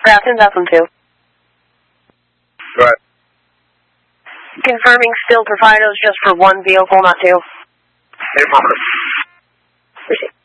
Grafton, that's one too. Right. Confirming still providos just for one vehicle, not two. Affirmative. Receive.